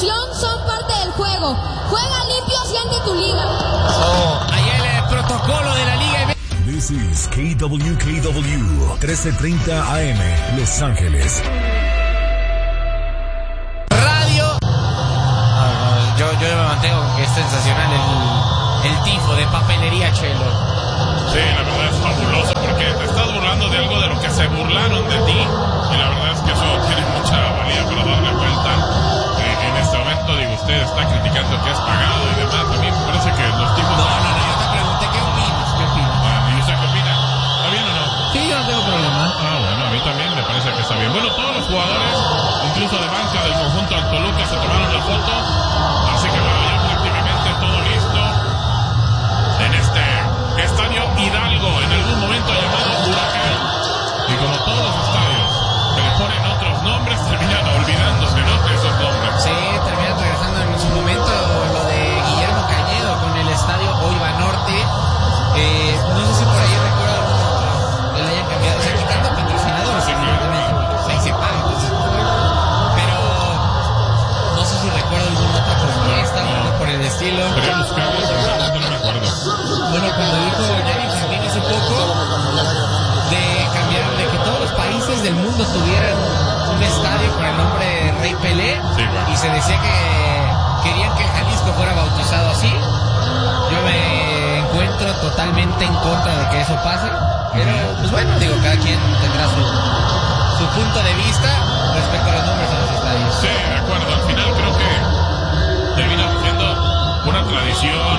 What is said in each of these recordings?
corrupción son parte del juego. Juega limpio, siente tu liga. Ahí el protocolo de la Liga. This is KWKW 1330 AM, Los Ángeles. Radio. Yo me mantengo con que es sensacional el tifo de papelería, Chelo. Sí, la verdad es fabuloso porque te estás burlando de algo de lo que se burlaron de ti. Y la verdad es que eso tiene mucha valía para darle vuelta. En este momento, digo, usted está criticando que es pagado y demás. A mí me parece que los tipos... No, yo te pregunté qué opinas. Bueno, ¿y usted qué opina? ¿Está bien o no? Sí, yo no tengo problema. Bueno, a mí también me parece que está bien. Bueno, todos los jugadores, incluso de banca del conjunto del Toluca, se tomaron la foto. Así que bueno, ya prácticamente todo listo en este estadio Hidalgo, en algún momento llamado Huracán. Y como todos los estadios que le ponen otros nombres, terminan olvidándose, ¿no?, de esos nombres. Sí, terminan regresando en su momento lo de Guillermo Cañedo con el estadio Oiva Norte. No sé si por ahí recuerdo que le hayan cambiado, o sea, quitando patrocinadores, ahí se paga, entonces, pero no sé si recuerdo alguna otra propuesta o algo por el estilo. Quería buscarlo, pero realmente no me acuerdo. Bueno, cuando dijo Gianni Infantino hace poco de cambiar, de que todos los países del mundo tuvieran un estadio con el nombre de Rey Pelé, Sí, bueno. y se decía que querían que Jalisco fuera bautizado así. Yo me encuentro totalmente en contra de que eso pase, pero pues bueno, digo, cada quien tendrá su punto de vista respecto a los nombres de los estadios. Sí, de acuerdo. Al final creo que termina siendo una tradición,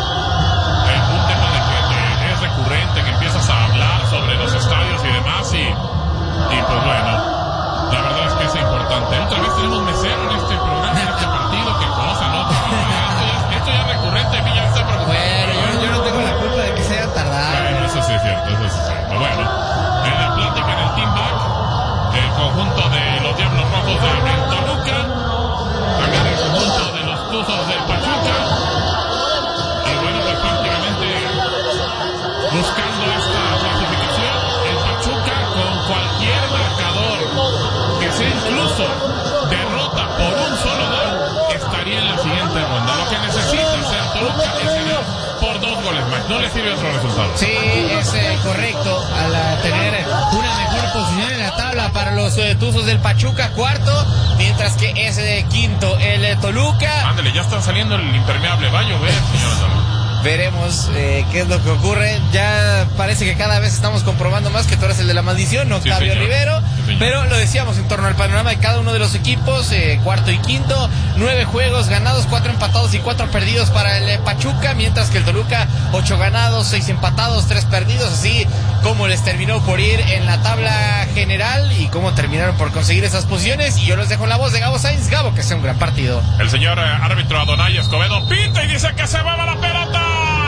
un tema de que es recurrente, que empiezas a hablar sobre los estadios y demás, y pues bueno, la verdad es que es importante. Otra vez tenemos mesero en este programa, en este partido, qué cosa, ¿no? Esto ya es recurrente, Villa está preocupado. Bueno, yo no tengo la culpa de que se haya tardado. Bueno, eso sí es cierto, eso sí es cierto. Bueno, en la plática, en el team back, el conjunto de los Diablos Rojos de Toluca, también el conjunto de los Tuzos del Pachuca, y bueno, pues prácticamente buscando esta clasificación, el Pachuca con cualquier marcador, que sea incluso derrota por un solo gol, estaría en la siguiente ronda. Lo que necesita hacer Toluca es ganar por 2 goles más, no le sirve otro resultado. Sí, es correcto, al tener una mejor posición en la tabla para los Tuzos del Pachuca, cuarto, mientras que es quinto el Toluca. Ándale, ya está saliendo el impermeable, va a llover, señor. Veremos qué es lo que ocurre. Ya parece que cada vez estamos comprobando más que tú eres el de la maldición, no Octavio Sí, Rivero. Sí, pero lo decíamos en torno al panorama de cada uno de los equipos, cuarto y quinto, 9 juegos ganados, 4 empatados y 4 perdidos para el Pachuca, mientras que el Toluca 8 ganados, 6 empatados, 3 perdidos, así como les terminó por ir en la tabla general y cómo terminaron por conseguir esas posiciones. Y yo les dejo la voz de Gabo Sainz. Gabo, que sea un gran partido. El señor árbitro Adonai Escobedo pita y dice que se mueva la pelota.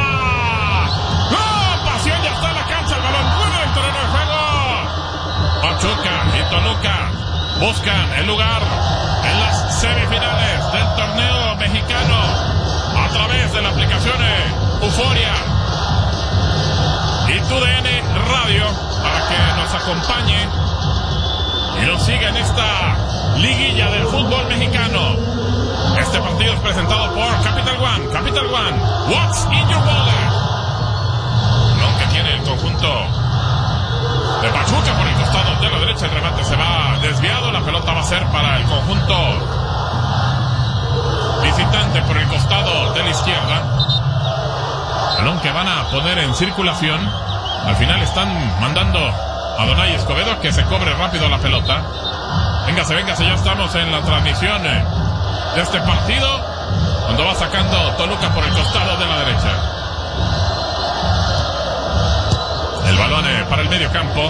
¡No! Pasión, ya está en la cancha, el balón fuera del terreno de juego. Pachuca y Toluca buscan el lugar en las semifinales del torneo mexicano a través de la aplicación Euforia y TUDN Radio para que nos acompañe y nos siga en esta liguilla del fútbol mexicano. Este partido es presentado por Capital One. Capital One, what's in your wallet? Balón que tiene el conjunto de Pachuca por el costado de la derecha. El remate se va desviado. La pelota va a ser para el conjunto visitante por el costado de la izquierda. Balón que van a poner en circulación. Al final están mandando a Adonai Escobedo a que se cobre rápido la pelota. Véngase, ya estamos en la transmisión de este partido, cuando va sacando Toluca por el costado de la derecha. El balón para el medio campo.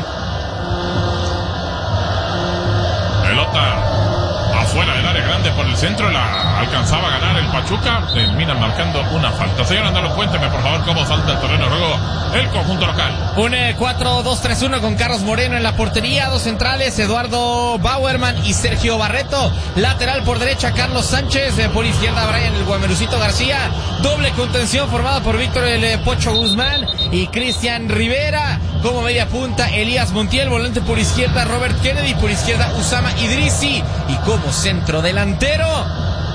Pelota afuera del área grande por el centro. La alcanzaba a ganar el Pachuca. Terminan marcando una falta. Señor Andalo, cuénteme por favor cómo salta el terreno de juego el conjunto local. Un 4-2-3-1 con Carlos Moreno en la portería, 2 centrales, Eduardo Bauerman y Sergio Barreto. Lateral por derecha, Carlos Sánchez, por izquierda, Brian el Guamerucito García. Doble contención formada por Víctor el Pocho Guzmán y Cristian Rivera. Como media punta, Elías Montiel, volante por izquierda, Robert Kennedy, por izquierda, Usama Idrisi. Y como centro delantero,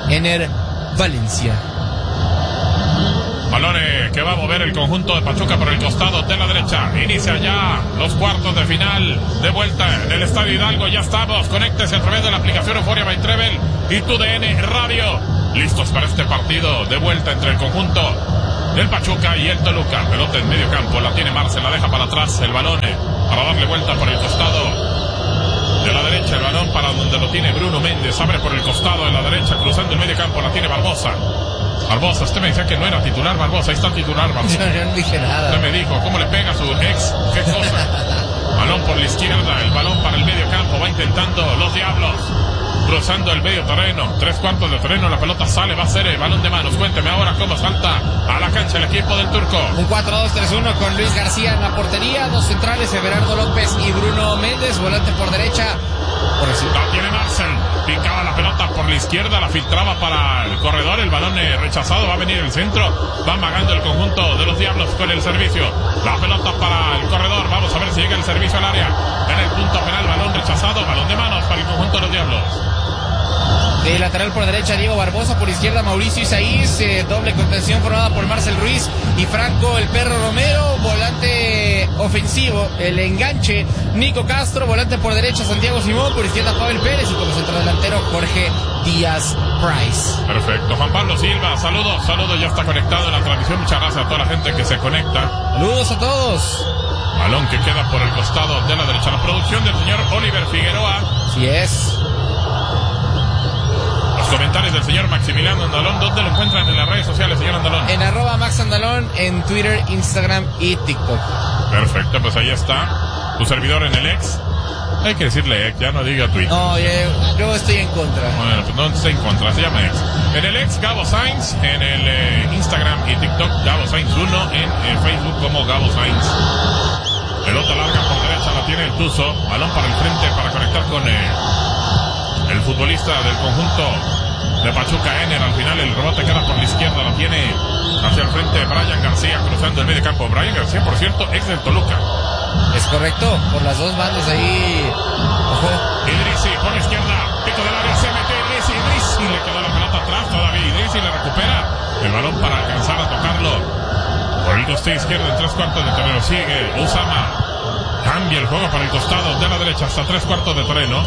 Ener Valencia. Balón que va a mover el conjunto de Pachuca por el costado de la derecha. Inicia ya los cuartos de final de vuelta en el Estadio Hidalgo. Ya estamos. Conéctese a través de la aplicación Euphoria by Trevel y TUDN Radio. Listos para este partido de vuelta entre el conjunto del Pachuca y el Toluca. Pelota en medio campo. La tiene Marcel. La deja para atrás. El balón para darle vuelta por el costado de la derecha. El balón para donde lo tiene Bruno Méndez. Abre por el costado de la derecha. Cruzando el medio campo. La tiene Barbosa. Barbosa, usted me decía que no era titular Barbosa, ahí está el titular Barbosa. Yo no dije nada. Usted me dijo, ¿cómo le pega a su ex? ¿Qué cosa? Balón por la izquierda, el balón para el medio campo, va intentando los Diablos. Cruzando el medio terreno, 3/4 de terreno, la pelota sale, va a ser el balón de manos. Cuénteme ahora cómo salta a la cancha el equipo del turco. Un 4-2-3-1 con Luis García en la portería, dos centrales, Everardo López y Bruno Méndez, volante por derecha. La tiene Marcel, picaba la pelota por la izquierda, la filtraba para el corredor, el balón rechazado, va a venir el centro, va amagando el conjunto de los Diablos con el servicio. La pelota para el corredor, vamos a ver si llega el servicio al área. En el punto penal, balón rechazado, balón de manos para el conjunto de los Diablos. De lateral por derecha Diego Barbosa, por izquierda Mauricio Isaíz, doble contención formada por Marcel Ruiz y Franco el Perro Romero, volante ofensivo, el enganche Nico Castro, volante por derecha Santiago Simón, por izquierda Pavel Pérez y como centrodelantero Jorge Díaz Price. Perfecto, Juan Pablo Silva, saludos, ya está conectado en la transmisión, muchas gracias a toda la gente que se conecta. Saludos a todos. Balón que queda por el costado de la derecha, la producción del señor Oliver Figueroa. Así es. Comentarios del señor Maximiliano Andalón. ¿Dónde lo encuentran en las redes sociales, señor Andalón? En @MaxAndalón en Twitter, Instagram y TikTok. Perfecto, pues ahí está tu servidor en el ex. Hay que decirle ex, ya no diga Twitter. No, yo estoy en contra. Bueno, pues no estoy en contra, se llama ex. En el ex, Gabo Sainz. En el Instagram y TikTok, Gabo Sainz 1. En Facebook como Gabo Sainz. Pelota larga por derecha, la tiene el Tuzo. Balón para el frente para conectar con el futbolista del conjunto de Pachuca, Ener. Al final el rebote queda por la izquierda, la tiene hacia el frente Brian García cruzando el medio campo. Brian García, por cierto, ex del Toluca. Es correcto, por las dos bandas ahí. Ojo. Idrissi por la izquierda, pico del área, se mete Idrissi, le quedó la pelota atrás todavía. Idrissi le recupera el balón para alcanzar a tocarlo por el costado izquierdo en 3/4 de terreno. Sigue Usama, cambia el juego para el costado de la derecha hasta 3/4 de terreno.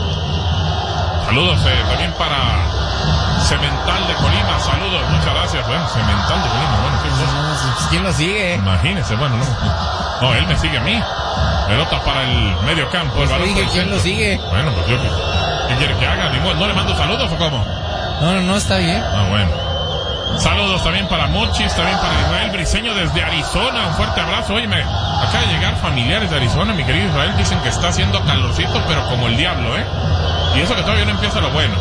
Saludos también para Cemental de Colima, saludos, muchas gracias. Bueno, Cemental de Colima, bueno, ¿qué cosa? ¿Quién lo sigue? Imagínense, bueno, no, él me sigue a mí. Pelota para el medio campo, el balón. ¿Quién lo sigue? Bueno, pues yo, ¿qué quiere que haga? ¿No le mando saludos o cómo? No, está bien. Ah, bueno. Saludos también para Mochis, también para Israel Briseño desde Arizona, un fuerte abrazo. Oye, acaba de llegar familiares de Arizona, mi querido Israel, dicen que está haciendo calorcito, pero como el diablo, y eso que todavía no empieza lo bueno.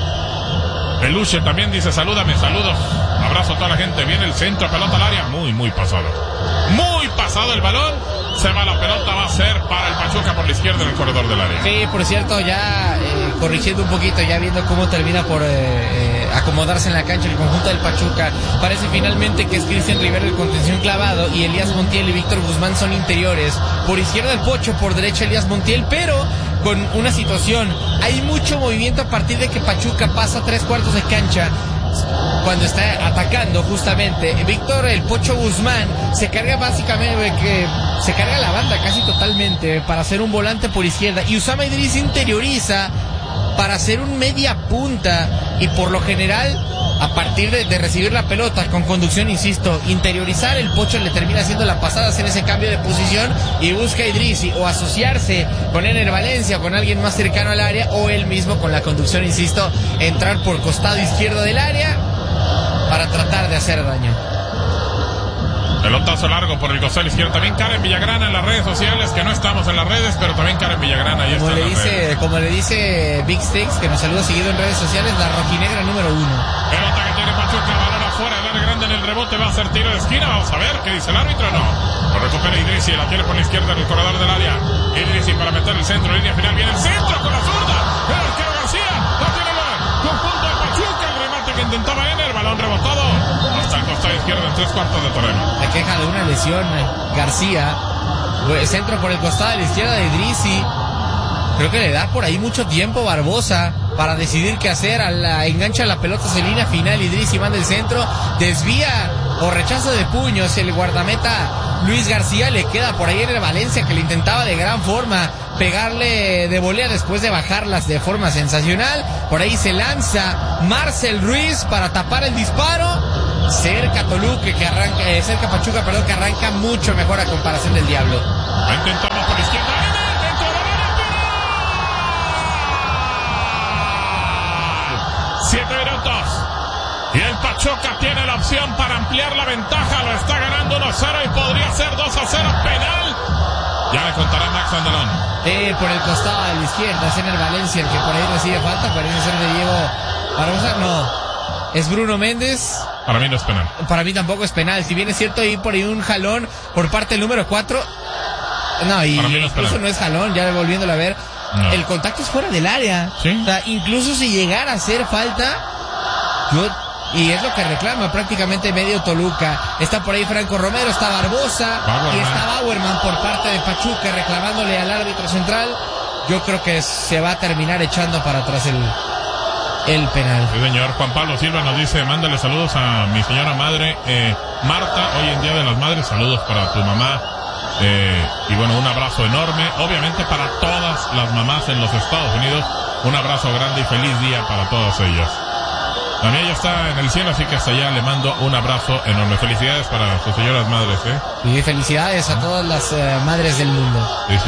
Peluche también dice, salúdame, saludos. Abrazo a toda la gente. Viene el centro, pelota al área. Muy pasado. Muy pasado el balón. Se va la pelota, va a ser para el Pachuca por la izquierda en el corredor del área. Sí, por cierto, ya corrigiendo un poquito, ya viendo cómo termina por acomodarse en la cancha el conjunto del Pachuca. Parece finalmente que es Cristian Rivera el contención clavado y Elías Montiel y Víctor Guzmán son interiores. Por izquierda el Pocho, por derecha Elías Montiel, pero con una situación. Hay mucho movimiento a partir de que Pachuca pasa 3/4 de cancha. Cuando está atacando justamente Víctor el Pocho Guzmán se carga básicamente se carga la banda casi totalmente para hacer un volante por izquierda y Usama Idrissi interioriza para hacer un media punta y por lo general a partir de recibir la pelota con conducción, insisto, interiorizar, el Pocho le termina haciendo la pasada, hacer ese cambio de posición y busca a Idrissi o asociarse con Ener Valencia o con alguien más cercano al área o él mismo con la conducción, insisto, entrar por costado izquierdo del área para tratar de hacer daño. Pelotazo largo por el costado izquierdo. También Karen Villagrana en las redes sociales, que no estamos en las redes, pero también Karen Villagrana ahí está en las redes. Como le dice Big Sticks, que nos saluda seguido en redes sociales, la rojinegra número 1. Pelota que tiene Pachuca, balón afuera, el área grande en el rebote, va a ser tiro de esquina, vamos a ver qué dice el árbitro. No, lo recupera Idrissi, la tiene por la izquierda en el corredor del área. Idrissi para meter el centro, línea final, viene el centro con la zurda, el arquero García, la tiene el conjunto de Pachuca, el remate que intentaba Ener, balón rebotado hasta el costado izquierdo en 3/4 de terreno. Se queja de una lesión García, centro por el costado de la izquierda de Idrissi. Creo que le da por ahí mucho tiempo Barbosa. para decidir qué hacer. Engancha la pelota en línea final, Idrissi manda el centro, desvía o rechaza de puños el guardameta Luis García. Le queda por ahí en el Valencia, que le intentaba de gran forma pegarle de volea después de bajarlas de forma sensacional. Por ahí se lanza Marcel Ruiz para tapar el disparo. Cerca Toluca, cerca Pachuca, perdón, que arranca mucho mejor a comparación del Diablo. Va a intentarlo por izquierda. Dentro de la 7 minutos. Y el Pachuca tiene la opción para ampliar la ventaja. Lo está ganando 1-0 y podría ser 2-0. Penal. Ya le contará Max Andalón. Por el costado de la izquierda, es en el Valencia el que por ahí recibe falta. Parece ser de Diego Barbosa. No, es Bruno Méndez. Para mí no es penal. Para mí tampoco es penal. Si bien es cierto, ahí por ahí un jalón por parte del número 4. No, y incluso no es jalón, ya volviéndolo a ver. No. El contacto es fuera del área. ¿Sí? O sea, incluso si llegara a hacer falta, y es lo que reclama prácticamente medio Toluca. Está por ahí Franco Romero, está Barbosa y está Bauerman por parte de Pachuca reclamándole al árbitro central. Yo creo que se va a terminar echando para atrás el penal. Sí, señor. Juan Pablo Silva nos dice, mándale saludos a mi señora madre, Marta, hoy en Día de las Madres, saludos para tu mamá, y bueno, un abrazo enorme, obviamente para todas las mamás en los Estados Unidos, un abrazo grande y feliz día para todas ellas. La mía ya está en el cielo, así que hasta allá le mando un abrazo enorme. Felicidades para sus señoras madres, Y felicidades a todas las madres del mundo. Sí.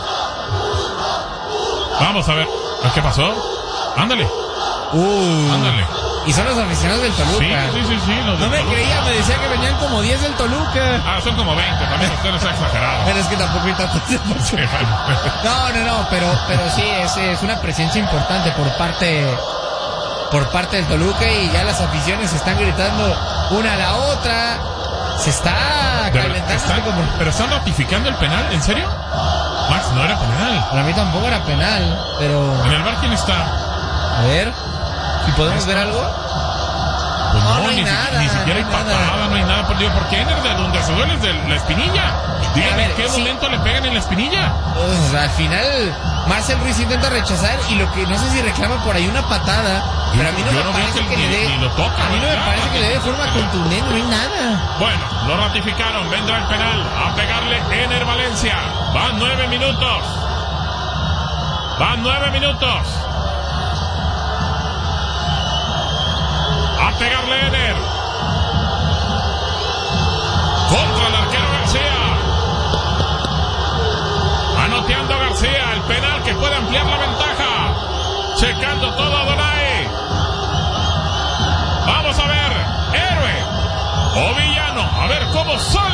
Vamos a ver, ¿qué pasó? Ándale. Ándale. Y son los aficionados del Toluca. Sí. No me creía, me decía que venían como 10 del Toluca. Son como 20, también usted no está exagerado. Pero es que tampoco hay tantos. No, pero sí, es una presencia importante por parte del Toluca, y ya las aficiones se están gritando una a la otra. Se está calentando. ¿Pero están ratificando el penal? ¿En serio? Max, no era penal. Para mí tampoco era penal, pero... ¿En el bar quién está? A ver, si podemos ver algo. Pues no hay nada. Ni siquiera hay patada, no hay nada. Por qué Ener, de donde se duele es de la espinilla. Dígame, ¿en qué momento le pegan en la espinilla? Al final, Marcel Ruiz intenta rechazar, y lo que no sé si reclama por ahí una patada, pero a mí no me parece que le dé. A mí no me parece que le dé de forma contundente, no hay nada. Bueno, lo ratificaron, vendrá el penal a pegarle Ener Valencia. Van 9 minutos. A pegarle Ener. Contra el arquero García. Anoteando García el penal que puede ampliar la ventaja. Checando todo a Donay. Vamos a ver, héroe o villano. A ver cómo sale